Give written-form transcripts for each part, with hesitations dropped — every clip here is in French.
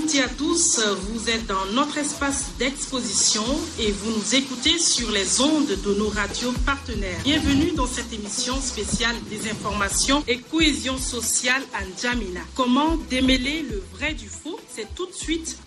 toutes et à tous, vous êtes dans notre espace d'exposition et vous nous écoutez sur les ondes de nos radios partenaires. Bienvenue dans cette émission spéciale des informations et cohésion sociale à N'Djamena. Comment démêler le vrai du faux? C'est tout de suite.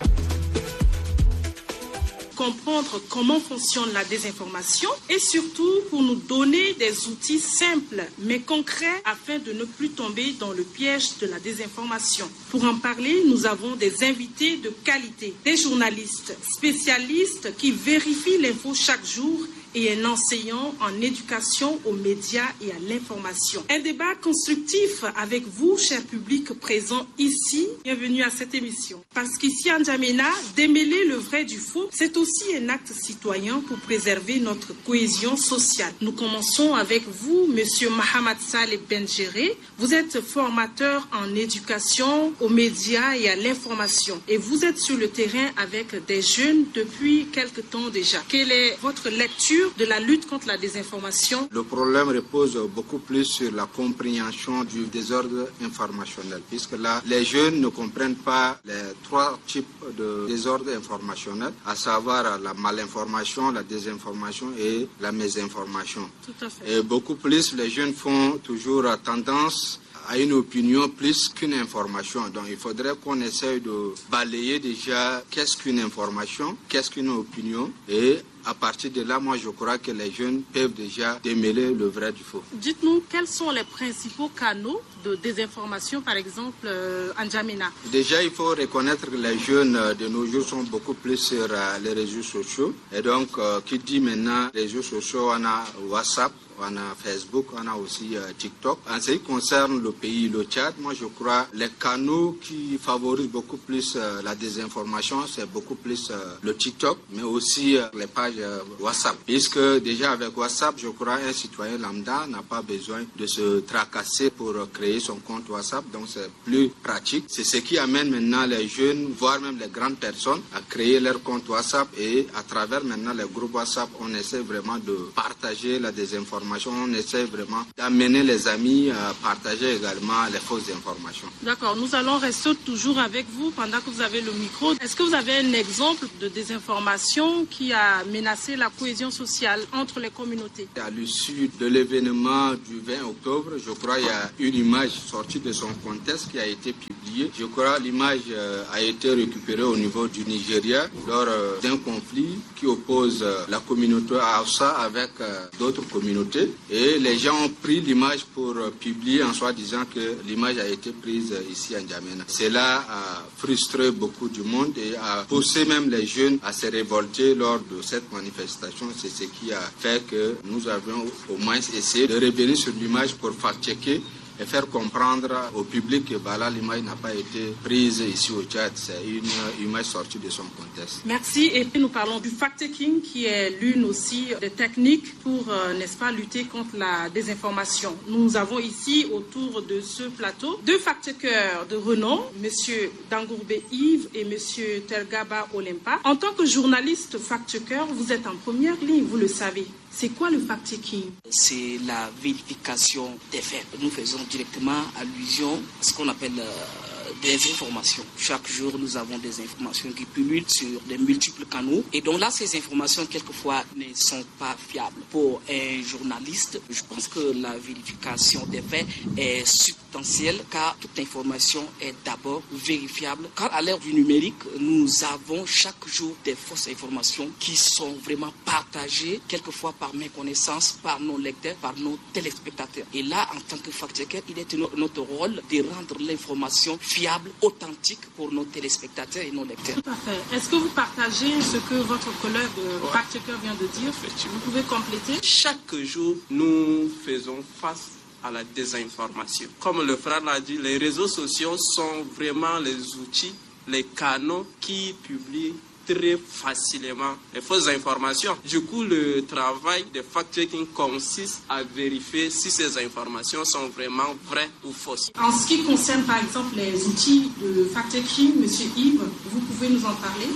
Comprendre comment fonctionne la désinformation et surtout pour nous donner des outils simples mais concrets afin de ne plus tomber dans le piège de la désinformation. Pour en parler, nous avons des invités de qualité, des journalistes spécialistes qui vérifient l'info chaque jour et un enseignant en éducation aux médias et à l'information. Un débat constructif avec vous, cher public présent ici. Bienvenue à cette émission. Parce qu'ici à N'Djamena, démêler le vrai du faux, c'est aussi un acte citoyen pour préserver notre cohésion sociale. Nous commençons avec vous, Monsieur Mahamad Saleh Benjere. Vous êtes formateur en éducation aux médias et à l'information. Et vous êtes sur le terrain avec des jeunes depuis quelque temps déjà. Quelle est votre lecture de la lutte contre la désinformation? Le problème repose beaucoup plus sur la compréhension du désordre informationnel, puisque là, les jeunes ne comprennent pas les trois types de désordre informationnel, à savoir la malinformation, la désinformation et la mésinformation. Tout à fait. Et beaucoup plus, les jeunes font toujours tendance à une opinion plus qu'une information. Donc il faudrait qu'on essaye de balayer déjà qu'est-ce qu'une information, qu'est-ce qu'une opinion, et à partir de là, moi je crois que les jeunes peuvent déjà démêler le vrai du faux. Dites-nous, quels sont les principaux canaux de désinformation, par exemple, en N'Djamena? Déjà, il faut reconnaître que les jeunes de nos jours sont beaucoup plus sur les réseaux sociaux. Et donc, qui dit maintenant réseaux sociaux, on a WhatsApp, on a Facebook, on a aussi TikTok. En ce qui concerne le pays, le Tchad, moi je crois les canaux qui favorisent beaucoup plus la désinformation, c'est beaucoup plus le TikTok, mais aussi les pages WhatsApp. Puisque déjà avec WhatsApp, je crois un citoyen lambda n'a pas besoin de se tracasser pour créer son compte WhatsApp, donc c'est plus pratique. C'est ce qui amène maintenant les jeunes, voire même les grandes personnes, à créer leur compte WhatsApp, et à travers maintenant les groupes WhatsApp, on essaie vraiment de partager la désinformation. On essaie vraiment d'amener les amis à partager également les fausses informations. D'accord, nous allons rester toujours avec vous pendant que vous avez le micro. Est-ce que vous avez un exemple de désinformation qui a menacé la cohésion sociale entre les communautés? À l'issue de l'événement du 20 octobre, je crois qu'il y a une image sortie de son contexte qui a été publiée. Je crois que l'image a été récupérée au niveau du Nigeria lors d'un conflit qui oppose la communauté Hausa avec d'autres communautés. Et les gens ont pris l'image pour publier en soi disant que l'image a été prise ici à N'Djamena. Cela a frustré beaucoup du monde et a poussé même les jeunes à se révolter lors de cette manifestation. C'est ce qui a fait que nous avions au moins essayé de revenir sur l'image pour fact-checker et faire comprendre au public que l'image n'a pas été prise ici au Tchad. C'est une image sortie de son contexte. Merci. Et puis nous parlons du fact-checking qui est l'une aussi des techniques pour, n'est-ce pas, lutter contre la désinformation. Nous avons ici autour de ce plateau deux fact-checkers de renom, M. Dangourbe Yves et M. Tergaba Olempa. En tant que journaliste fact-checker, vous êtes en première ligne, vous le savez. C'est quoi le fact-checking? C'est la vérification des faits. Nous faisons directement allusion à ce qu'on appelle des informations. Chaque jour, nous avons des informations qui pullulent sur des multiples canaux. Et donc là, ces informations, quelquefois, ne sont pas fiables. Pour un journaliste, je pense que la vérification des faits est substantielle, car toute information est d'abord vérifiable. Car à l'ère du numérique, nous avons chaque jour des fausses informations qui sont vraiment partagées, quelquefois par méconnaissance, par nos lecteurs, par nos téléspectateurs. Et là, en tant que fact-checker, il est notre rôle de rendre l'information fiable, authentique pour nos téléspectateurs et nos lecteurs. Tout à fait. Est-ce que vous partagez ce que votre collègue fact-checker vient de dire? Vous pouvez compléter? Chaque jour, nous faisons face à la désinformation. Comme le frère l'a dit, les réseaux sociaux sont vraiment les outils, les canaux qui publient très facilement les fausses informations. Du coup, le travail de fact-checking consiste à vérifier si ces informations sont vraiment vraies ou fausses. En ce qui concerne, par exemple, les outils de fact-checking, M. Yves, vous pouvez nous en parler?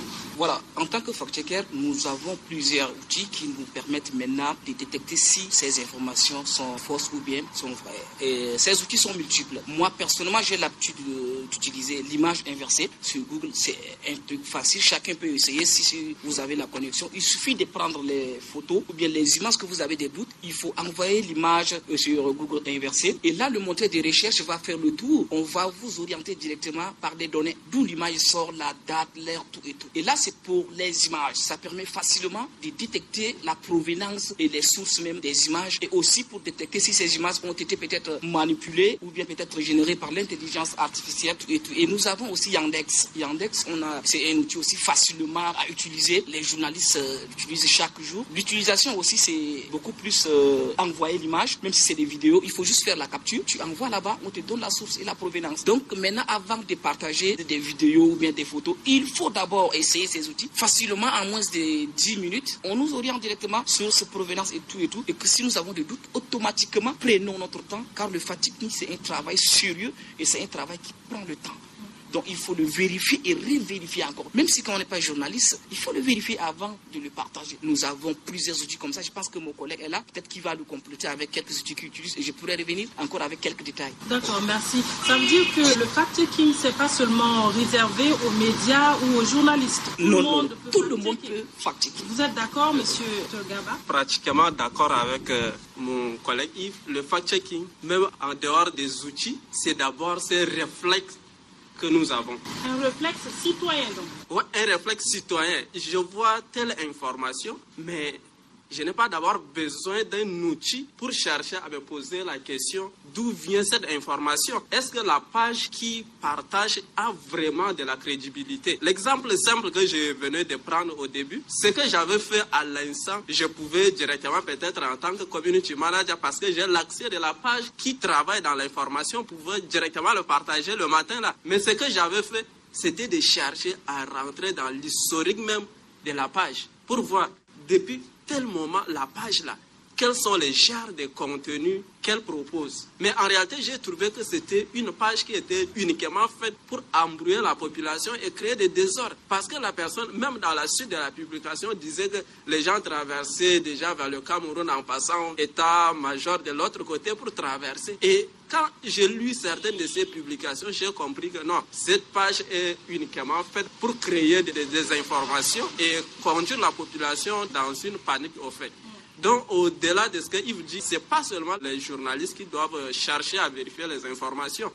Voilà, en tant que fact-checker, nous avons plusieurs outils qui nous permettent maintenant de détecter si ces informations sont fausses ou bien sont vraies. Et ces outils sont multiples. Moi, personnellement, j'ai l'habitude d'utiliser l'image inversée sur Google. C'est un truc facile, chacun peut essayer si vous avez la connexion. Il suffit de prendre les photos ou bien les images que vous avez des doutes. Il faut envoyer l'image sur Google inversée. Et là, le moteur de recherche va faire le tour. On va vous orienter directement par des données d'où l'image sort, la date, l'heure, tout et tout. Et là, c'est pour les images. Ça permet facilement de détecter la provenance et les sources même des images et aussi pour détecter si ces images ont été peut-être manipulées ou bien peut-être générées par l'intelligence artificielle, tout et tout. Et nous avons aussi Yandex. Yandex, c'est un outil aussi facilement à utiliser. Les journalistes l'utilisent chaque jour. L'utilisation aussi, c'est beaucoup plus envoyer l'image, même si c'est des vidéos. Il faut juste faire la capture. Tu envoies là-bas, on te donne la source et la provenance. Donc maintenant, avant de partager des vidéos ou bien des photos, il faut d'abord essayer ces outils facilement en moins de 10 minutes. On nous oriente directement sur cette provenance et tout et tout. Et que si nous avons des doutes, automatiquement, prenons notre temps car le fact-checking, c'est un travail sérieux et c'est un travail qui prend le temps. Donc il faut le vérifier et revérifier encore. Même si quand on n'est pas journaliste, il faut le vérifier avant de le partager. Nous avons plusieurs outils comme ça. Je pense que mon collègue est là. Peut-être qu'il va le compléter avec quelques outils qu'il utilise et je pourrais revenir encore avec quelques détails. D'accord, merci. Ça veut dire que le fact-checking, c'est pas seulement réservé aux médias ou aux journalistes. Tout le monde peut fact-checker. Vous êtes d'accord, monsieur Gaba? Pratiquement d'accord avec mon collègue Yves. Le fact-checking, même en dehors des outils, c'est d'abord ces réflexes que nous avons. Un réflexe citoyen donc. Oui, un réflexe citoyen. Je vois telle information, mais je n'ai pas d'abord besoin d'un outil pour chercher à me poser la question d'où vient cette information. Est-ce que la page qui partage a vraiment de la crédibilité? L'exemple simple que je venais de prendre au début, ce que j'avais fait à l'instant, je pouvais directement peut-être en tant que community manager, parce que j'ai l'accès de la page qui travaille dans l'information, pouvoir directement le partager le matin là. Mais ce que j'avais fait, c'était de chercher à rentrer dans l'historique même de la page pour voir depuis tel moment la page là, quels sont les genres de contenus qu'elle propose. Mais en réalité, j'ai trouvé que c'était une page qui était uniquement faite pour embrouiller la population et créer des désordres. Parce que la personne, même dans la suite de la publication, disait que les gens traversaient déjà vers le Cameroun en passant état-major de l'autre côté pour traverser. Et quand j'ai lu certaines de ces publications, j'ai compris que non, cette page est uniquement faite pour créer des désinformations et conduire la population dans une panique au fait. Donc, au-delà de ce que Yves dit, ce n'est pas seulement les journalistes qui doivent chercher à vérifier les informations.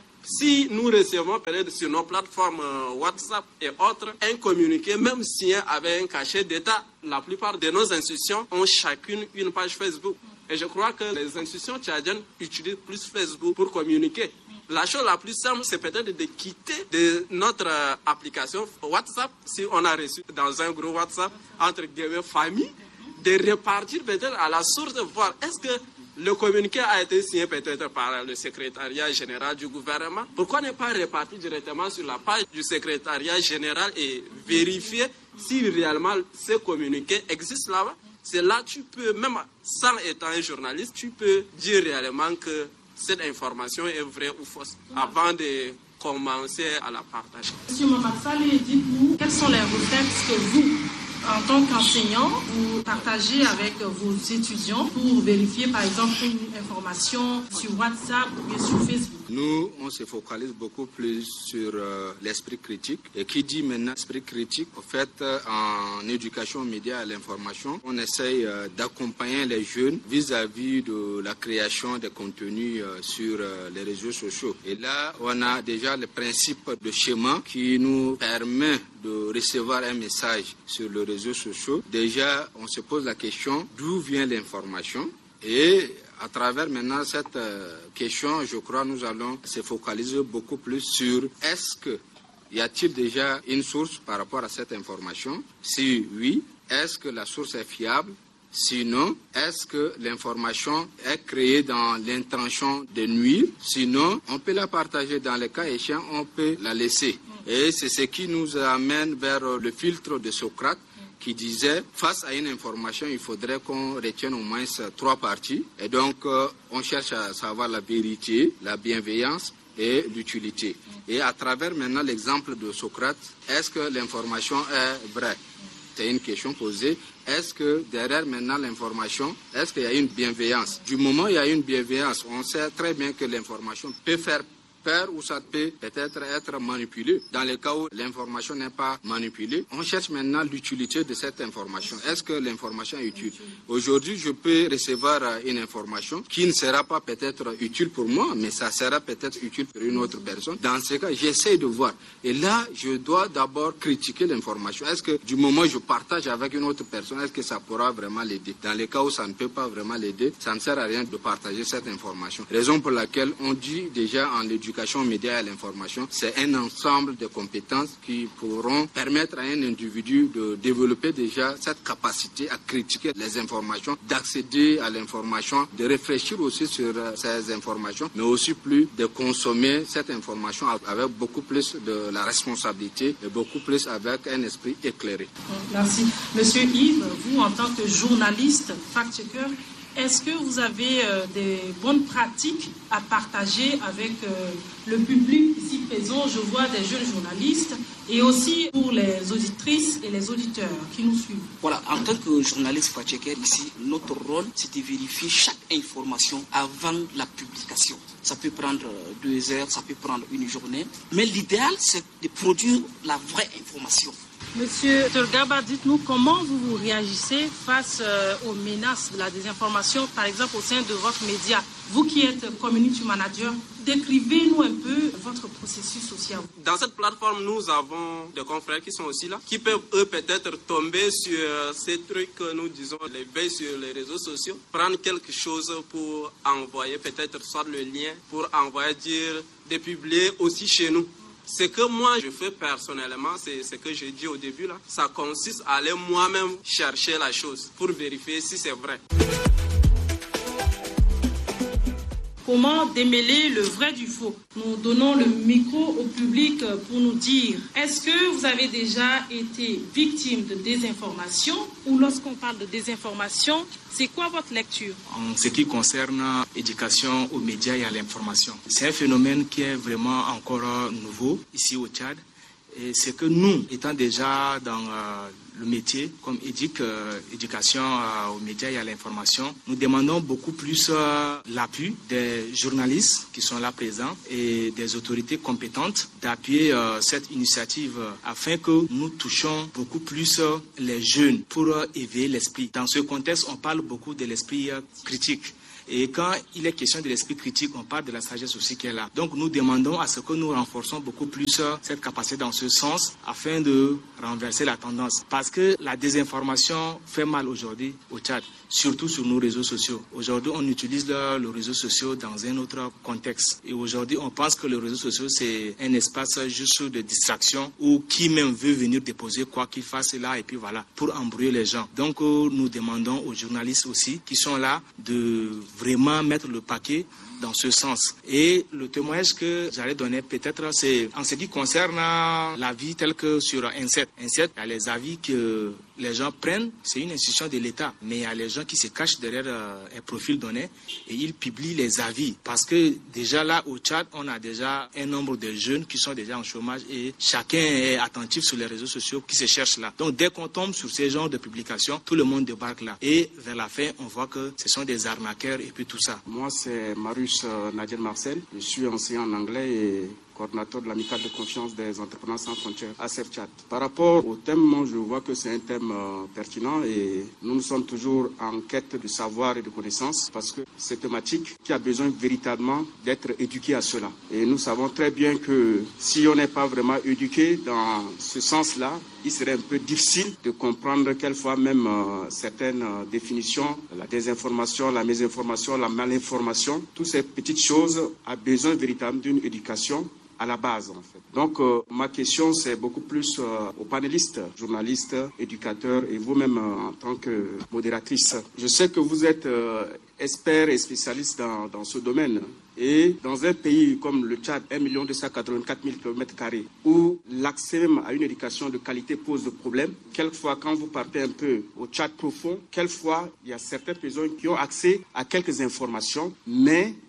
Si nous recevons peut-être sur nos plateformes WhatsApp et autres un communiqué, même signé avec un cachet d'État, la plupart de nos institutions ont chacune une page Facebook. Et je crois que les institutions tchadiennes utilisent plus Facebook pour communiquer. La chose la plus simple, c'est peut-être de quitter de notre application WhatsApp, si on a reçu dans un groupe WhatsApp entre guillemets famille, de repartir peut-être à la source de voir est-ce que le communiqué a été signé peut-être par le secrétariat général du gouvernement. Pourquoi ne pas repartir directement sur la page du secrétariat général et vérifier si réellement ce communiqué existe là-bas? C'est là que tu peux, même sans être un journaliste, tu peux dire réellement que cette information est vraie ou fausse avant de commencer à la partager. Monsieur Mamassale, dites-nous, quels sont les réflexes que vous, en tant qu'enseignant, vous partagez avec vos étudiants pour vérifier, par exemple, une information sur WhatsApp ou bien sur Facebook? Nous, on se focalise beaucoup plus sur l'esprit critique. Et qui dit maintenant esprit critique, en fait, en éducation aux médias et à l'information, on essaye d'accompagner les jeunes vis-à-vis de la création de contenus sur les réseaux sociaux. Et là, on a déjà le principe de schéma qui nous permet de recevoir un message sur les réseaux sociaux. Déjà, on se pose la question d'où vient l'information et à travers maintenant cette question, je crois nous allons se focaliser beaucoup plus sur est-ce que y a-t-il déjà une source par rapport à cette information? Si oui, est-ce que la source est fiable? Sinon, est-ce que l'information est créée dans l'intention de nuire? Sinon, on peut la partager. Dans les cas échéants, on peut la laisser. Et c'est ce qui nous amène vers le filtre de Socrate, qui disait, face à une information, il faudrait qu'on retienne au moins 3 parties. Et donc, on cherche à savoir la vérité, la bienveillance et l'utilité. Et à travers maintenant l'exemple de Socrate, est-ce que l'information est vraie? C'est une question posée. Est-ce que derrière maintenant l'information, est-ce qu'il y a une bienveillance? Du moment où il y a une bienveillance, on sait très bien que l'information peut faire peur ou ça peut peut-être être manipulé. Dans le cas où l'information n'est pas manipulée, on cherche maintenant l'utilité de cette information. Est-ce que l'information est utile? Aujourd'hui, je peux recevoir une information qui ne sera pas peut-être utile pour moi, mais ça sera peut-être utile pour une autre personne. Dans ce cas, j'essaie de voir. Et là, je dois d'abord critiquer l'information. Est-ce que du moment où je partage avec une autre personne, est-ce que ça pourra vraiment l'aider? Dans le cas où ça ne peut pas vraiment l'aider, ça ne sert à rien de partager cette information. Raison pour laquelle on dit déjà en l'éducation aux médias et à l'information, c'est un ensemble de compétences qui pourront permettre à un individu de développer déjà cette capacité à critiquer les informations, d'accéder à l'information, de réfléchir aussi sur ces informations, mais aussi plus de consommer cette information avec beaucoup plus de la responsabilité et beaucoup plus avec un esprit éclairé. Merci. Monsieur Yves, vous en tant que journaliste, fact-checker, est-ce que vous avez des bonnes pratiques à partager avec le public ici présent? Je vois des jeunes journalistes et aussi pour les auditrices et les auditeurs qui nous suivent. Voilà, en tant que journaliste fact-checker ici, notre rôle, c'est de vérifier chaque information avant la publication. Ça peut prendre 2 heures, ça peut prendre une journée, mais l'idéal, c'est de produire la vraie information. Monsieur Turgaba, dites-nous comment vous réagissez face aux menaces de la désinformation, par exemple au sein de votre média. Vous qui êtes community manager, décrivez-nous un peu votre processus social. Dans cette plateforme, nous avons des confrères qui sont aussi là, qui peuvent eux peut-être tomber sur ces trucs que nous disons, les veilles sur les réseaux sociaux, prendre quelque chose pour envoyer, peut-être soit le lien, pour envoyer, dire, de publier aussi chez nous. Ce que moi je fais personnellement, c'est ce que j'ai dit au début là, ça consiste à aller moi-même chercher la chose pour vérifier si c'est vrai. Comment démêler le vrai du faux? Nous donnons le micro au public pour nous dire, est-ce que vous avez déjà été victime de désinformation? Ou lorsqu'on parle de désinformation, c'est quoi votre lecture? En ce qui concerne l'éducation aux médias et à l'information, c'est un phénomène qui est vraiment encore nouveau ici au Tchad. Et c'est que nous, étant déjà dans le métier comme éducation aux médias et à l'information, nous demandons beaucoup plus l'appui des journalistes qui sont là présents et des autorités compétentes d'appuyer cette initiative afin que nous touchions beaucoup plus les jeunes pour éveiller l'esprit. Dans ce contexte, on parle beaucoup de l'esprit critique. Et quand il est question de l'esprit critique, on parle de la sagesse aussi qui est là. Donc nous demandons à ce que nous renforçons beaucoup plus cette capacité dans ce sens afin de renverser la tendance. Parce que la désinformation fait mal aujourd'hui au Tchad, surtout sur nos réseaux sociaux. Aujourd'hui, on utilise les réseaux sociaux dans un autre contexte. Et aujourd'hui, on pense que les réseaux sociaux, c'est un espace juste de distraction où qui même veut venir déposer quoi qu'il fasse là et puis voilà, pour embrouiller les gens. Donc nous demandons aux journalistes aussi qui sont là de vraiment mettre le paquet dans ce sens. Et le témoignage que j'allais donner peut-être, c'est en ce qui concerne l'avis tel que sur INSET. INSET, il y a les avis que les gens prennent, c'est une institution de l'État, mais il y a les gens qui se cachent derrière un profil donné et ils publient les avis. Parce que déjà là, au Tchad, on a déjà un nombre de jeunes qui sont déjà en chômage et chacun est attentif sur les réseaux sociaux qui se cherchent là. Donc dès qu'on tombe sur ces genres de publications, tout le monde débarque là. Et vers la fin, on voit que ce sont des arnaqueurs et puis tout ça. Moi, c'est Marius Nadir Marcel. Je suis enseignant en anglais et coordinateur de l'amicale de confiance des entrepreneurs sans frontières à Tchad. Par rapport au thème, moi, je vois que c'est un thème pertinent et nous sommes toujours en quête de savoir et de connaissances parce que c'est une thématique qui a besoin véritablement d'être éduquée à cela. Et nous savons très bien que si on n'est pas vraiment éduqué dans ce sens-là, il serait un peu difficile de comprendre quelquefois même certaines définitions, la désinformation, la mésinformation, la malinformation. Toutes ces petites choses ont besoin véritablement d'une éducation à la base, en fait. Donc, ma question, c'est beaucoup plus aux panélistes, journalistes, éducateurs et vous-même en tant que modératrice. Je sais que vous êtes expert et spécialiste dans ce domaine. Et dans un pays comme le Tchad, 1 284 000 km², où l'accès même à une éducation de qualité pose problème, quelquefois quand vous partez un peu au Tchad profond, quelquefois il y a certaines personnes qui ont accès à quelques informations, mais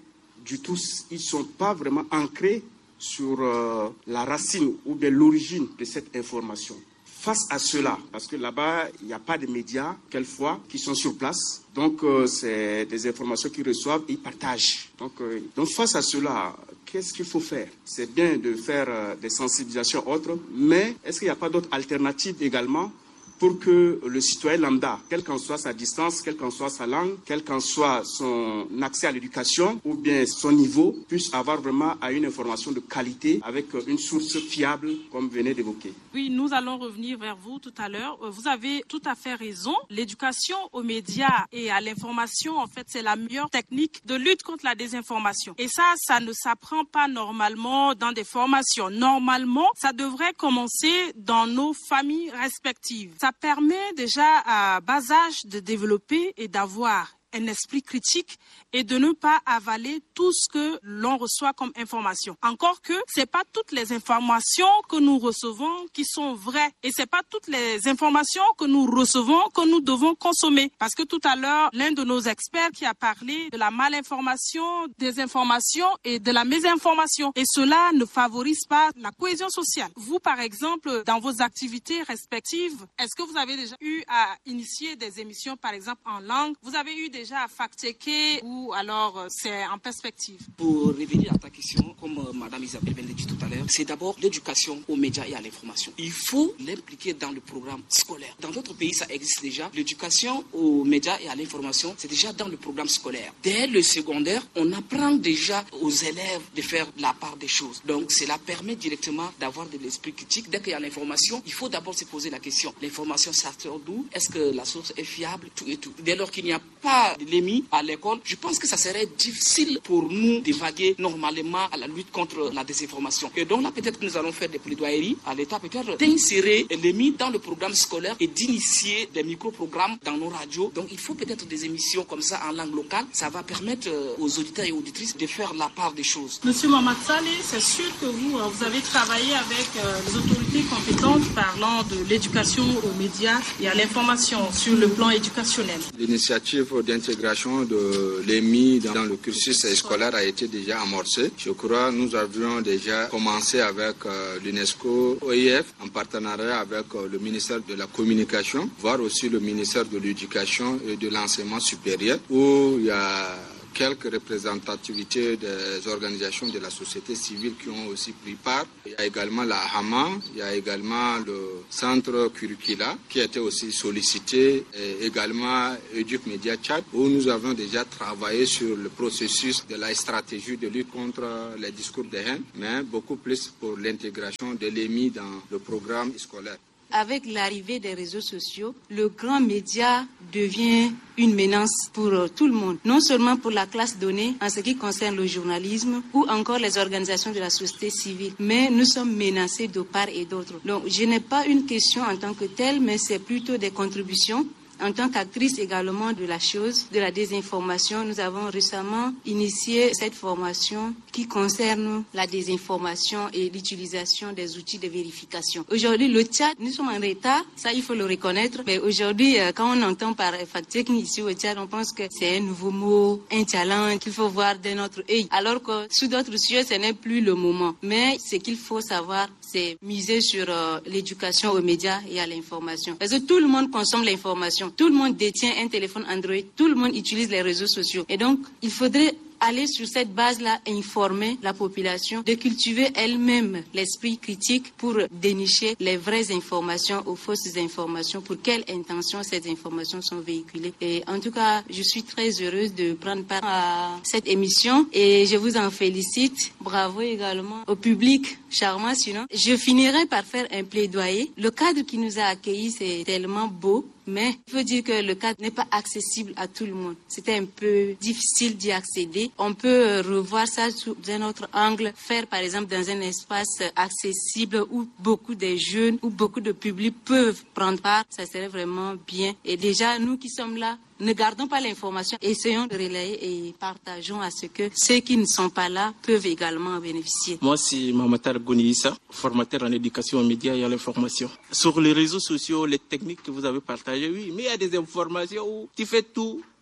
du tout, ils ne sont pas vraiment ancrés sur la racine ou bien l'origine de cette information. Face à cela, parce que là-bas, il n'y a pas de médias, quelquefois, qui sont sur place. Donc, c'est des informations qu'ils reçoivent et ils partagent. Donc face à cela, qu'est-ce qu'il faut faire? C'est bien de faire des sensibilisations autres, mais est-ce qu'il n'y a pas d'autres alternatives également pour que le citoyen lambda, quelle qu'en soit sa distance, quelle qu'en soit sa langue, quel qu'en soit son accès à l'éducation ou bien son niveau, puisse avoir vraiment une information de qualité avec une source fiable, comme vous venez d'évoquer. Oui, nous allons revenir vers vous tout à l'heure. Vous avez tout à fait raison. L'éducation aux médias et à l'information, en fait, c'est la meilleure technique de lutte contre la désinformation. Et ça ne s'apprend pas normalement dans des formations. Normalement, ça devrait commencer dans nos familles respectives. Ça permet déjà à bas âge de développer et d'avoir un esprit critique et de ne pas avaler tout ce que l'on reçoit comme information. Encore que c'est pas toutes les informations que nous recevons qui sont vraies et c'est pas toutes les informations que nous recevons que nous devons consommer. Parce que tout à l'heure, l'un de nos experts qui a parlé de la malinformation, des informations et de la mésinformation. Et cela ne favorise pas la cohésion sociale. Vous, par exemple, dans vos activités respectives, est-ce que vous avez déjà eu à initier des émissions, par exemple, en langue? Vous avez eu déjà à fact-checker ou alors c'est en perspective? Pour revenir à ta question, comme Mme Isabelle l'a dit tout à l'heure, c'est d'abord l'éducation aux médias et à l'information. Il faut l'impliquer dans le programme scolaire. Dans d'autres pays, ça existe déjà. L'éducation aux médias et à l'information, c'est déjà dans le programme scolaire. Dès le secondaire, on apprend déjà aux élèves de faire la part des choses. Donc, cela permet directement d'avoir de l'esprit critique. Dès qu'il y a l'information, il faut d'abord se poser la question. L'information, ça sort d'où? Est-ce que la source est fiable? Tout et tout. Dès lors qu'il n'y a pas l'EMI à l'école, je pense que ça serait difficile pour nous d'évaguer normalement à la lutte contre la désinformation. Et donc là, peut-être que nous allons faire des plaidoyeries à l'État, peut-être d'insérer l'EMI dans le programme scolaire et d'initier des micro-programmes dans nos radios. Donc il faut peut-être des émissions comme ça en langue locale. Ça va permettre aux auditeurs et auditrices de faire la part des choses. Monsieur Mohamed Saleh, c'est sûr que vous avez travaillé avec les autorités compétentes parlant de l'éducation aux médias et à l'information sur le plan éducationnel. L'initiative d'intégration de l'EMI dans le cursus scolaire a été déjà amorcée. Je crois que nous avions déjà commencé avec l'UNESCO, OIF, en partenariat avec le ministère de la Communication, voire aussi le ministère de l'Éducation et de l'Enseignement supérieur, où il y a quelques représentativités des organisations de la société civile qui ont aussi pris part. Il y a également la HAMA, il y a également le centre Curricula qui a été aussi sollicité, et également Educ Media Tchad, où nous avons déjà travaillé sur le processus de la stratégie de lutte contre les discours de haine, mais beaucoup plus pour l'intégration de l'EMI dans le programme scolaire. Avec l'arrivée des réseaux sociaux, le grand média devient une menace pour tout le monde, non seulement pour la classe donnée en ce qui concerne le journalisme ou encore les organisations de la société civile, mais nous sommes menacés de part et d'autre. Donc je n'ai pas une question en tant que telle, mais c'est plutôt des contributions. En tant qu'actrice également de la chose, de la désinformation, nous avons récemment initié cette formation qui concerne la désinformation et l'utilisation des outils de vérification. Aujourd'hui, le Tchad, nous sommes en retard, ça il faut le reconnaître, mais aujourd'hui, quand on entend par fact-checking ici au Tchad, on pense que c'est un nouveau mot, un challenge qu'il faut voir d'un autre œil, alors que sous d'autres cieux, ce n'est plus le moment. Mais ce qu'il faut savoir, c'est miser sur l'éducation aux médias et à l'information. Parce que tout le monde consomme l'information. Tout le monde détient un téléphone Android, tout le monde utilise les réseaux sociaux. Et donc, il faudrait aller sur cette base-là, informer la population, de cultiver elle-même l'esprit critique pour dénicher les vraies informations aux fausses informations, pour quelles intentions ces informations sont véhiculées. Et en tout cas, je suis très heureuse de prendre part à cette émission et je vous en félicite. Bravo également au public charmant, sinon. Je finirai par faire un plaidoyer. Le cadre qui nous a accueillis, c'est tellement beau. Mais il faut dire que le cadre n'est pas accessible à tout le monde. C'était un peu difficile d'y accéder. On peut revoir ça sous un autre angle, faire par exemple dans un espace accessible où beaucoup de jeunes, où beaucoup de publics peuvent prendre part. Ça serait vraiment bien. Et déjà, nous qui sommes là, ne gardons pas l'information, essayons de relayer et partageons à ce que ceux qui ne sont pas là peuvent également en bénéficier. Moi, c'est Mamatar Gounissa, formateur en éducation aux médias et à l'information. Sur les réseaux sociaux, les techniques que vous avez partagées, oui, mais il y a des informations où tu fais tout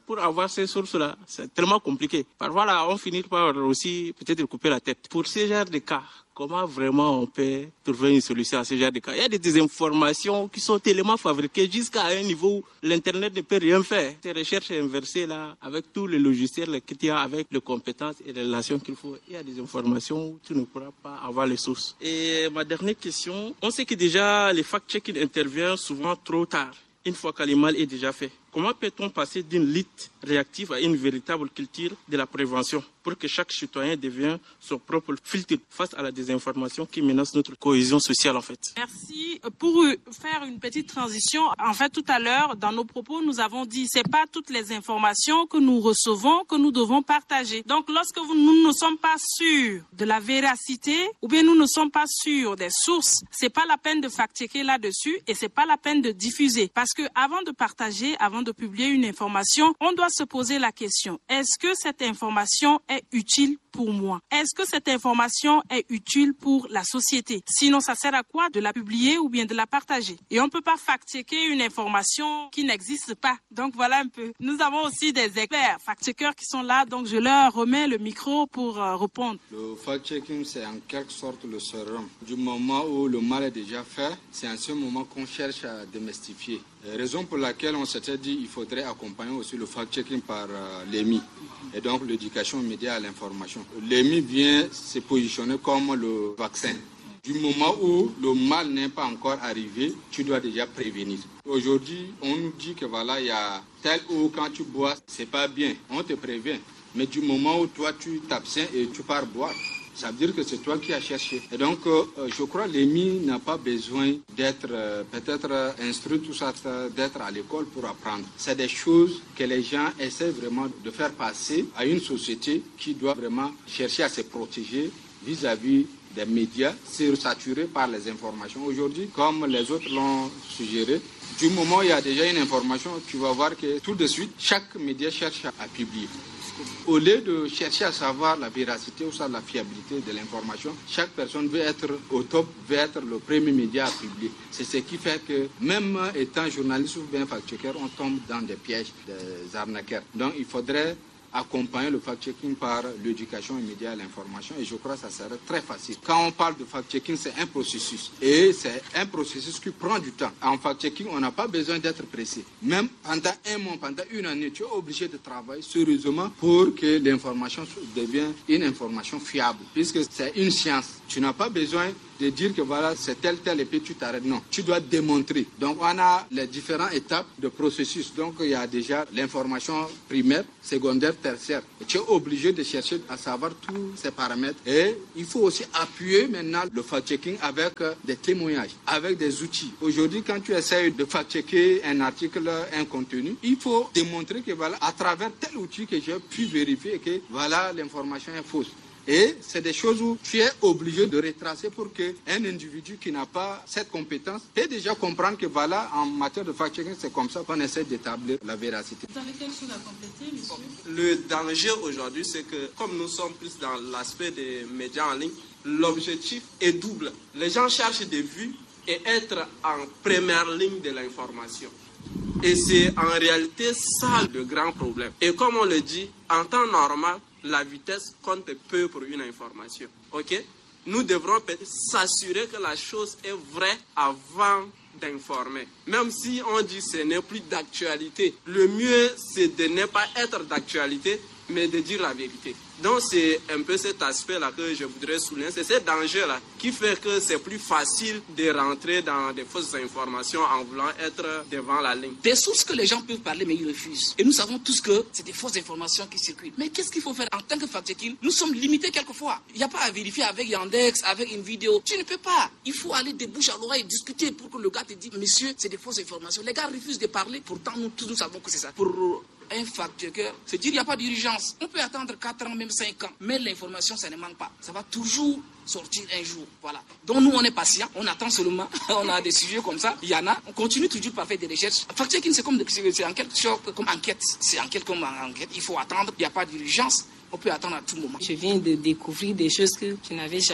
pour avoir ces sources-là. C'est tellement compliqué. Parfois, là, on finit par aussi peut-être couper la tête. Pour ce genre de cas, comment vraiment on peut trouver une solution à ce genre de cas? Il y a des désinformations qui sont tellement fabriquées jusqu'à un niveau où l'Internet ne peut rien faire. Ces recherches inversées là, avec tous les logiciels qu'il y a, avec les compétences et les relations qu'il faut, il y a des informations où tu ne pourras pas avoir les sources. Et ma dernière question, on sait que déjà les fact-checking interviennent souvent trop tard, une fois que le mal est déjà fait. Comment peut-on passer d'une lutte réactive à une véritable culture de la prévention pour que chaque citoyen devienne son propre filtre face à la désinformation qui menace notre cohésion sociale en fait? Merci. Pour faire une petite transition, en fait tout à l'heure dans nos propos nous avons dit c'est pas toutes les informations que nous recevons que nous devons partager. Donc lorsque nous ne sommes pas sûrs de la véracité ou bien nous ne sommes pas sûrs des sources, c'est pas la peine de fact-checker là-dessus et c'est pas la peine de diffuser parce que avant de partager, avant de publier une information, on doit se poser la question, est-ce que cette information est utile pour moi? Est-ce que cette information est utile pour la société? Sinon, ça sert à quoi de la publier ou bien de la partager? Et on ne peut pas fact-checker une information qui n'existe pas. Donc voilà un peu. Nous avons aussi des experts fact-checkers qui sont là, donc je leur remets le micro pour répondre. Le fact-checking, c'est en quelque sorte le sérum. Du moment où le mal est déjà fait, c'est en ce moment qu'on cherche à démystifier. Raison pour laquelle on s'était dit qu'il faudrait accompagner aussi le fact-checking par l'EMI, et donc l'éducation aux médias à l'information. L'EMI vient se positionner comme le vaccin. Du moment où le mal n'est pas encore arrivé, tu dois déjà prévenir. Aujourd'hui, on nous dit que voilà, il y a tel eau quand tu bois, c'est pas bien. On te prévient. Mais du moment où toi tu t'abstiens et tu pars boire, ça veut dire que c'est toi qui as cherché. Et donc, je crois que l'EMI n'a pas besoin d'être peut-être instruit, tout ça, d'être à l'école pour apprendre. C'est des choses que les gens essaient vraiment de faire passer à une société qui doit vraiment chercher à se protéger vis-à-vis des médias sursaturés par les informations. Aujourd'hui, comme les autres l'ont suggéré, du moment où il y a déjà une information, tu vas voir que tout de suite, chaque média cherche à publier. Au lieu de chercher à savoir la véracité ou la fiabilité de l'information, chaque personne veut être au top, veut être le premier média à publier. C'est ce qui fait que même étant journaliste ou bien fact-checker, on tombe dans des pièges, des arnaqueurs. Donc il faudrait accompagner le fact-checking par l'éducation immédiate à l'information et je crois que ça serait très facile. Quand on parle de fact-checking, c'est un processus et c'est un processus qui prend du temps. En fact-checking, on n'a pas besoin d'être pressé. Même pendant un mois, pendant une année, tu es obligé de travailler sérieusement pour que l'information devienne une information fiable puisque c'est une science. Tu n'as pas besoin de dire que voilà, c'est tel et puis tu t'arrêtes. Non, tu dois démontrer. Donc, on a les différentes étapes de processus. Donc, il y a déjà l'information primaire, secondaire, tertiaire. Et tu es obligé de chercher à savoir tous ces paramètres. Et il faut aussi appuyer maintenant le fact-checking avec des témoignages, avec des outils. Aujourd'hui, quand tu essaies de fact-checker un article, un contenu, il faut démontrer que voilà, à travers tel outil que j'ai pu vérifier que voilà, l'information est fausse. Et c'est des choses où tu es obligé de retracer pour qu'un individu qui n'a pas cette compétence peut déjà comprendre que voilà, en matière de fact-checking, c'est comme ça qu'on essaie d'établir la véracité. Vous avez quelque chose à compléter, monsieur? Le danger aujourd'hui, c'est que comme nous sommes plus dans l'aspect des médias en ligne, l'objectif est double. Les gens cherchent des vues et être en première ligne de l'information. Et c'est en réalité ça le grand problème. Et comme on le dit, en temps normal, la vitesse compte peu pour une information. Ok? Nous devrons s'assurer que la chose est vraie avant d'informer. Même si on dit que ce n'est plus d'actualité, le mieux c'est de ne pas être d'actualité, mais de dire la vérité. Donc c'est un peu cet aspect-là que je voudrais souligner. C'est ce danger-là qui fait que c'est plus facile de rentrer dans des fausses informations en voulant être devant la ligne. Des sources que les gens peuvent parler mais ils refusent. Et nous savons tous que c'est des fausses informations qui circulent. Mais qu'est-ce qu'il faut faire en tant que fact-checking? Nous sommes limités quelquefois. Il n'y a pas à vérifier avec Yandex, avec une vidéo. Tu ne peux pas. Il faut aller de bouche à l'oreille discuter pour que le gars te dise, monsieur, c'est des fausses informations. Les gars refusent de parler. Pourtant, nous tous nous savons que c'est ça. Pour un fact-checker, c'est dire qu'il n'y a pas d'urgence. On peut attendre 4 ans, même 5 ans. Mais l'information, ça ne manque pas. Ça va toujours sortir un jour. Voilà. Donc nous, on est patient. On attend seulement. On a des sujets comme ça. Il y en a. On continue toujours par faire des recherches. Fact-checking, c'est en quelque sorte comme enquête. C'est en quelque sorte comme enquête. Il faut attendre. Il n'y a pas d'urgence. On peut attendre à tout moment. Je viens de découvrir des choses que je n'avais jamais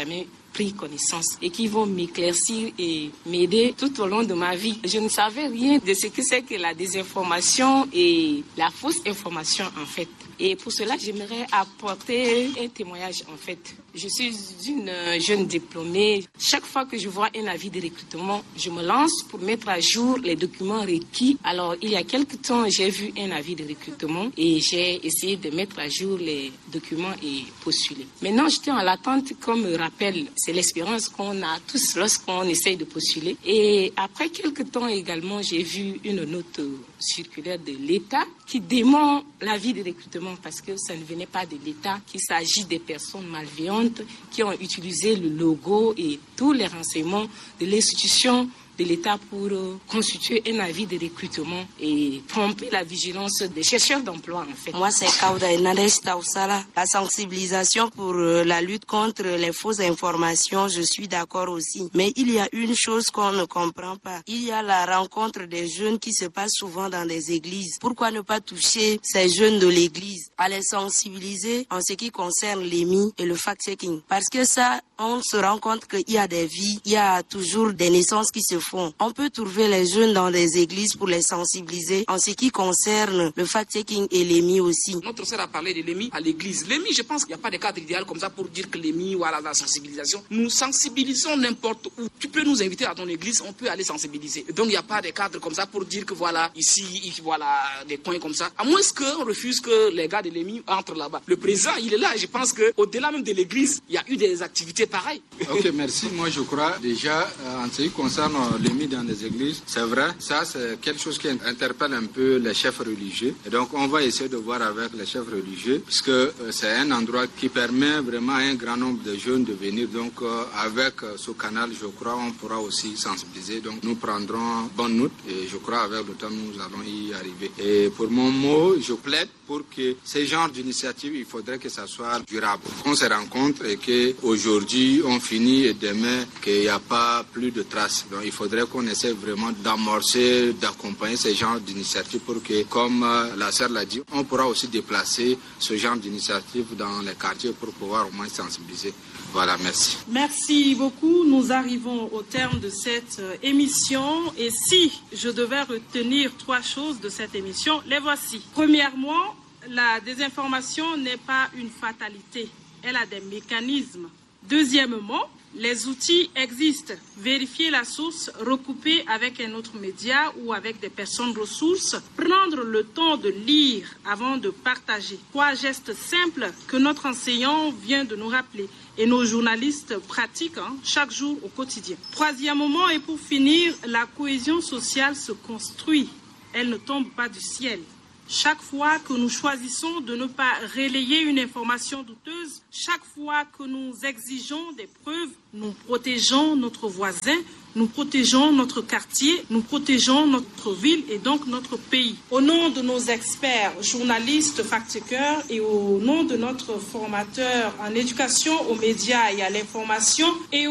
pris connaissance et qui vont m'éclaircir et m'aider tout au long de ma vie. Je ne savais rien de ce que c'est que la désinformation et la fausse information en fait. Et pour cela, j'aimerais apporter un témoignage en fait. Je suis une jeune diplômée. Chaque fois que je vois un avis de recrutement, je me lance pour mettre à jour les documents requis. Alors, il y a quelque temps, j'ai vu un avis de recrutement et j'ai essayé de mettre à jour les documents et postuler. Maintenant, j'étais en l'attente, comme me rappelle, c'est l'expérience qu'on a tous lorsqu'on essaye de postuler. Et après quelques temps également, j'ai vu une note circulaire de l'État qui dément l'avis de recrutement parce que ça ne venait pas de l'État, qu'il s'agit des personnes malveillantes qui ont utilisé le logo et tous les renseignements de l'institution de l'État pour constituer un avis de recrutement et tromper la vigilance des chercheurs d'emploi en fait. Moi c'est Kauda Nadesh Tausala. La sensibilisation pour la lutte contre les fausses informations, je suis d'accord aussi. Mais il y a une chose qu'on ne comprend pas. Il y a la rencontre des jeunes qui se passe souvent dans des églises. Pourquoi ne pas toucher ces jeunes de l'église à les sensibiliser en ce qui concerne l'EMI et le fact-checking? Parce que ça, on se rend compte qu'il y a des vies, il y a toujours des naissances qui se font. On peut trouver les jeunes dans des églises pour les sensibiliser en ce qui concerne le fact-checking et l'EMI aussi. Notre sœur a parlé de l'EMI à l'église. L'EMI, je pense qu'il n'y a pas de cadre idéal comme ça pour dire que l'EMI, voilà, la sensibilisation. Nous sensibilisons n'importe où. Tu peux nous inviter à ton église, on peut aller sensibiliser. Donc il n'y a pas de cadre comme ça pour dire que voilà, ici, voilà, des coins comme ça. À moins qu'on refuse que les gars de l'EMI entrent là-bas. Le président, il est là et je pense qu'au-delà même de l'église, il y a eu des activités pareilles. Ok, merci. Moi, je crois déjà, en ce qui concerne l'EMI dans les églises, c'est vrai, ça c'est quelque chose qui interpelle un peu les chefs religieux. Et donc on va essayer de voir avec les chefs religieux, puisque c'est un endroit qui permet vraiment à un grand nombre de jeunes de venir. Donc avec ce canal, je crois, on pourra aussi sensibiliser. Donc nous prendrons bonne note et je crois avec le temps nous allons y arriver. Et pour mon mot, je plaide pour que ce genre d'initiative, il faudrait que ça soit durable. Qu'on se rencontre et qu'aujourd'hui on finit et demain qu'il n'y a pas plus de traces. Donc il faudrait qu'on essaie vraiment d'amorcer, d'accompagner ce genre d'initiative pour que, comme la sœur l'a dit, on pourra aussi déplacer ce genre d'initiative dans les quartiers pour pouvoir au moins sensibiliser. Voilà, merci. Merci beaucoup. Nous arrivons au terme de cette émission et si je devais retenir 3 choses de cette émission, les voici. Premièrement, la désinformation n'est pas une fatalité. Elle a des mécanismes. Deuxièmement, les outils existent. Vérifier la source, recouper avec un autre média ou avec des personnes ressources. Prendre le temps de lire avant de partager. 3 gestes simples que notre enseignant vient de nous rappeler et nos journalistes pratiquent chaque jour au quotidien. Troisièmement, et pour finir, la cohésion sociale se construit. Elle ne tombe pas du ciel. Chaque fois que nous choisissons de ne pas relayer une information douteuse, chaque fois que nous exigeons des preuves, nous protégeons notre voisin, nous protégeons notre quartier, nous protégeons notre ville et donc notre pays. Au nom de nos experts, journalistes, fact-checkers et au nom de notre formateur en éducation aux médias et à l'information et